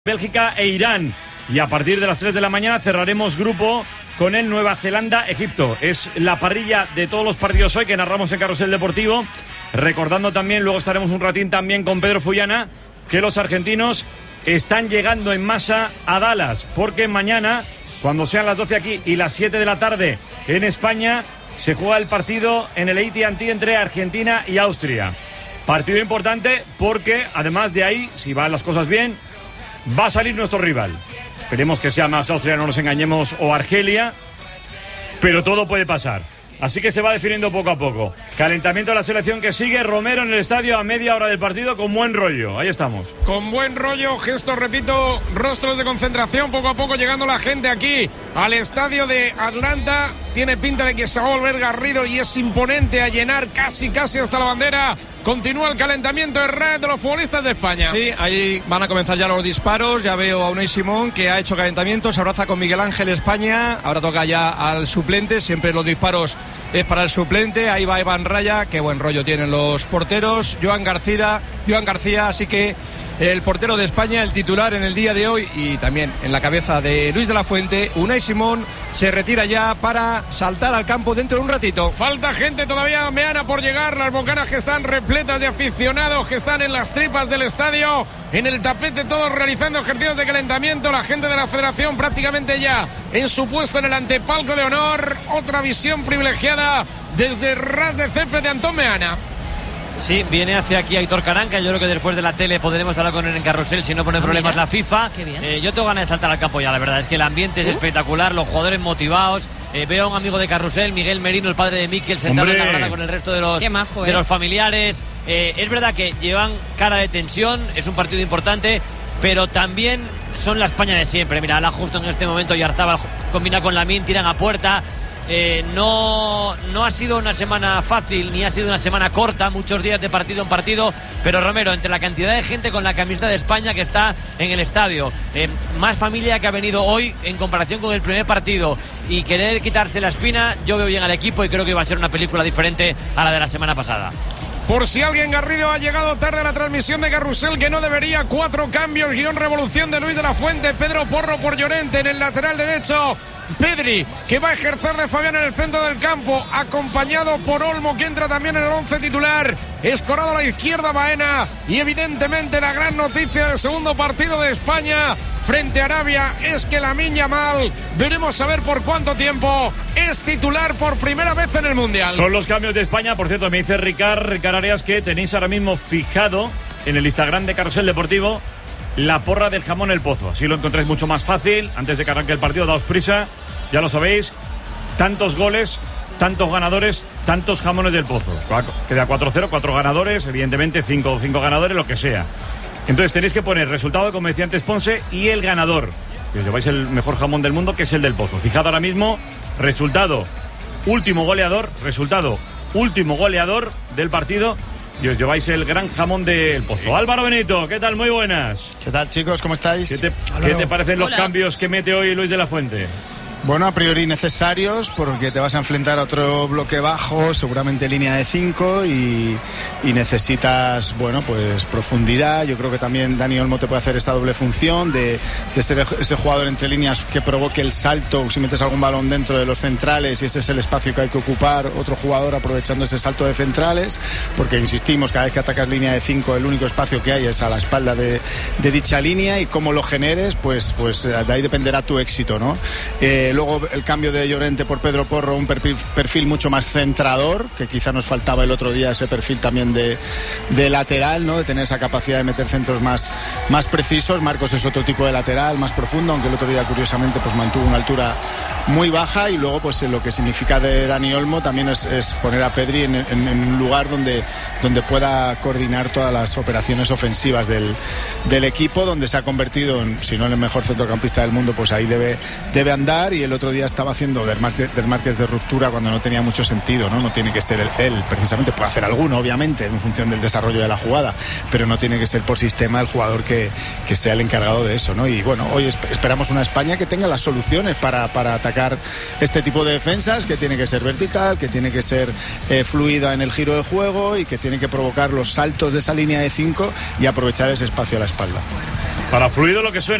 Bélgica e Irán. Y a partir de las 3 de la mañana cerraremos grupo con el Nueva Zelanda-Egipto. Es la parrilla de todos los partidos hoy que narramos en Carrusel Deportivo. Recordando también, luego estaremos un ratín también con Pedro Fullana, que los argentinos están llegando en masa a Dallas, porque mañana, cuando sean las 12 aquí y las 7 de la tarde en España, se juega el partido en el AT&T entre Argentina y Austria. Partido importante porque, además de ahí, si van las cosas bien, va a salir nuestro rival. Esperemos que sea más Austria, no nos engañemos, o Argelia, pero todo puede pasar. Así que se va definiendo poco a poco. Calentamiento de la selección que sigue. Romero en el estadio a media hora del partido con buen rollo. Ahí estamos. Con buen rollo, gestos, repito, rostros de concentración. Poco a poco llegando la gente aquí al estadio de Atlanta. Tiene pinta de que se va a volver Garrido y es imponente a llenar casi hasta la bandera. Continúa el calentamiento de red de los futbolistas de España. Sí, ahí van a comenzar ya los disparos. Ya veo a Unai Simón que ha hecho calentamiento. Se abraza con Miguel Ángel España. Ahora toca ya al suplente. Siempre los disparos es para el suplente. Ahí va Evan Raya. Qué buen rollo tienen los porteros. Joan García. Así que el portero de España, el titular en el día de hoy y también en la cabeza de Luis de la Fuente, Unai Simón, se retira ya para saltar al campo dentro de un ratito. Falta gente todavía, Meana, por llegar. Las bocanas que están repletas de aficionados que están en las tripas del estadio, en el tapete, todos realizando ejercicios de calentamiento. La gente de la Federación prácticamente ya en su puesto en el antepalco de honor. Otra visión privilegiada desde ras de césped de Antón Meana. Sí, viene hacia aquí Aitor Caranca. Yo creo que después de la tele podremos hablar con él en Carrusel si no pone problemas la FIFA. Yo tengo ganas de saltar al campo ya, la verdad. Es que el ambiente es espectacular, los jugadores motivados. Veo a un amigo de Carrusel, Miguel Merino, el padre de Mikel, sentado en la grada con el resto de los familiares. Es verdad que llevan cara de tensión, es un partido importante, pero también son la España de siempre. Mira, justo en este momento Yarzábal combina con Lamine, tiran a puerta. No ha sido una semana fácil ni ha sido una semana corta, muchos días de partido en partido, pero Romero, entre la cantidad de gente con la camiseta de España que está en el estadio, más familia que ha venido hoy en comparación con el primer partido y querer quitarse la espina, yo veo bien al equipo y creo que va a ser una película diferente a la de la semana pasada. Por si alguien, Garrido, ha llegado tarde a la transmisión de Carrusel, que no debería, 4 cambios, guión revolución de Luis de la Fuente. Pedro Porro por Llorente en el lateral derecho. Pedri, que va a ejercer de Fabián en el centro del campo, acompañado por Olmo, que entra también en el 11 titular. Escorado a la izquierda, Baena. Y evidentemente la gran noticia del segundo partido de España frente a Arabia es que Lamine Yamal, veremos a ver por cuánto tiempo, es titular por primera vez en el Mundial. Son los cambios de España. Por cierto, me dice Ricard Arias que tenéis ahora mismo fijado en el Instagram de Carrusel Deportivo la porra del jamón El Pozo. Así lo encontráis mucho más fácil. Antes de que arranque el partido, daos prisa. Ya lo sabéis. Tantos goles, tantos ganadores, tantos jamones del Pozo. Queda 4-0, 4 ganadores. Evidentemente 5 ganadores, lo que sea. Entonces tenéis que poner resultado, como decía antes Ponce, y el ganador. Y os lleváis el mejor jamón del mundo, que es el del Pozo. Fijad ahora mismo, resultado, último goleador del partido. Y os lleváis el gran jamón del Pozo. Álvaro Benito, ¿qué tal? Muy buenas. ¿Qué tal, chicos? ¿Cómo estáis? ¿Qué te parecen los cambios que mete hoy Luis de la Fuente? Bueno, a priori necesarios, porque te vas a enfrentar a otro bloque bajo, seguramente línea de 5 y necesitas, bueno, pues profundidad. Yo creo que también Dani Olmo te puede hacer esta doble función de ser ese jugador entre líneas que provoque el salto, si metes algún balón dentro de los centrales y ese es el espacio que hay que ocupar, otro jugador aprovechando ese salto de centrales, porque insistimos, cada vez que atacas línea de 5 el único espacio que hay es a la espalda de dicha línea y cómo lo generes, pues de ahí dependerá tu éxito, ¿no? Luego el cambio de Llorente por Pedro Porro, un perfil mucho más centrador, que quizá nos faltaba el otro día ese perfil también de lateral, ¿no? De tener esa capacidad de meter centros más precisos. Marcos es otro tipo de lateral, más profundo, aunque el otro día curiosamente pues mantuvo una altura muy baja. Y luego pues lo que significa de Dani Olmo también es poner a Pedri en un lugar donde pueda coordinar todas las operaciones ofensivas del equipo, donde se ha convertido en, si no en el mejor centrocampista del mundo, pues ahí debe andar. Y el otro día estaba haciendo desmarques de ruptura cuando no tenía mucho sentido, ¿no? No tiene que ser él precisamente, puede hacer alguno obviamente en función del desarrollo de la jugada, pero no tiene que ser por sistema el jugador que sea el encargado de eso, ¿no? Y bueno, hoy esperamos una España que tenga las soluciones para atacar este tipo de defensas, que tiene que ser vertical, que tiene que ser fluida en el giro de juego y que tiene que provocar los saltos de esa línea de 5 y aprovechar ese espacio a la espalda. Para fluido lo que suena.